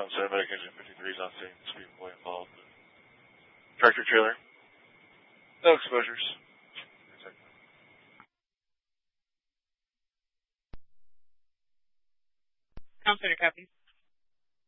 on site, medic engine 53 is on scene, speed boy involved. Tractor trailer. No exposures. Comm Center, copy.